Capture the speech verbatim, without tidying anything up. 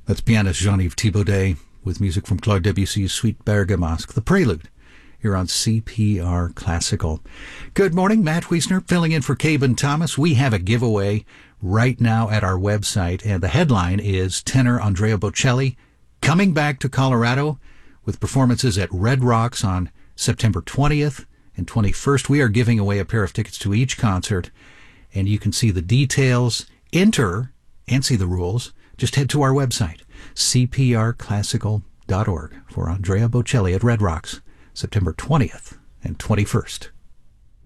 That's pianist Jean-Yves Thibaudet with music from Claude Debussy's Suite Bergamasque, the Prelude, here on C P R Classical. Good morning, Matt Wiesner filling in for Caben Thomas. We have a giveaway right now at our website, and the headline is tenor Andrea Bocelli coming back to Colorado with performances at Red Rocks on September twentieth and twenty-first. We are giving away a pair of tickets to each concert, and you can see the details, enter, and see the rules. Just head to our website, c p r classical dot org, for Andrea Bocelli at Red Rocks, September twentieth and twenty-first.